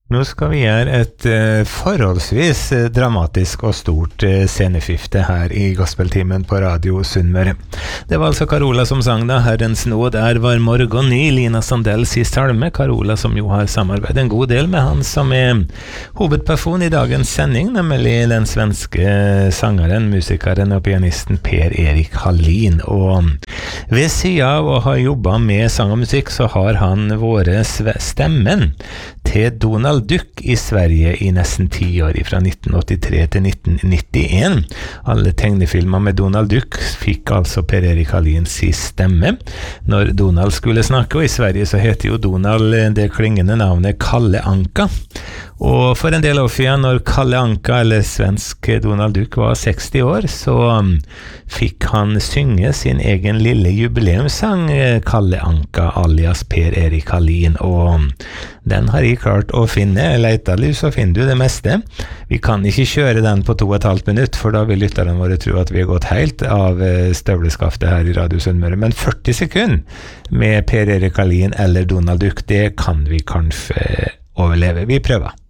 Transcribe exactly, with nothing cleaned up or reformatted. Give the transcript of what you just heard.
Nå skal vi gjøre et eh, forholdsvis eh, dramatisk og stort eh, sceneskifte her i Gospeltimen på Radio Sunnmøre. Det var altså Carola som sang da, Herrens nåd er var morgen ny, Lina Sandells i salme. Carola som jo har samarbeidet en god del med han som er hovedperson i dagens sending, nemlig den svenske sangeren, musikeren og pianisten Per Erik Hallin. Og ved siden av å ha jobbet med sang og musikk, så har han vært stemmen til Donald Duck i Sverige i nesten ti år, fra nitten åttitre til nitten nittien. Alle tegnefilmer med Donald Duck fikk altså Per Erik Hallin sin stemme når Donald skulle snakke, og i Sverige så heter jo Donald det klingende navnet Kalle Anka. Og for en del år siden, når Kalle Anka, eller svensk Donald Duck, var seksti år, så um, fikk han synge sin egen lille jubileumssang, Kalle Anka, alias Per Erik Hallin, og um, den har jeg klart å finne. Leiter du, så finner du det meste. Vi kan ikke kjøre den på to og et halvt minutt, for da vil lytterne våre tro at vi har gått helt av støvleskaftet her i Radio Sunnmøre. Men førti sekunder med Per Erik Hallin eller Donald Duck, det kan vi kanskje overleve. Vi prøver.